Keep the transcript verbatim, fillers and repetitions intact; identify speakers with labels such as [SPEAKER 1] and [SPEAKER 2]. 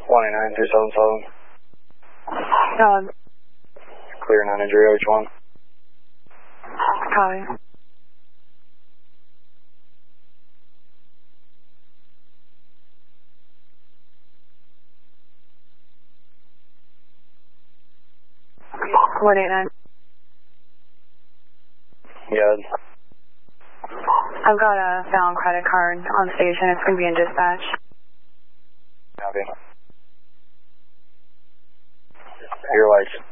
[SPEAKER 1] one eight nine three seven seven.
[SPEAKER 2] Um,
[SPEAKER 1] Clear nine injury O H one.
[SPEAKER 2] copy. one eight nine.
[SPEAKER 1] Good.
[SPEAKER 2] I've got a Fallon credit card on station. It's going to be in dispatch.
[SPEAKER 1] Copy. Your lights.